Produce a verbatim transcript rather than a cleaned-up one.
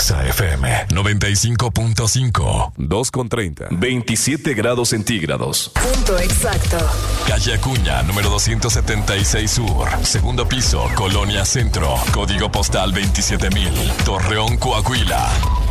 Exa F M noventa y cinco punto cinco. dos con treinta. veintisiete grados centígrados. Punto exacto. Calle Acuña, número doscientos setenta y seis Sur. Segundo piso, Colonia Centro. Código postal veintisiete mil. Torreón, Coahuila.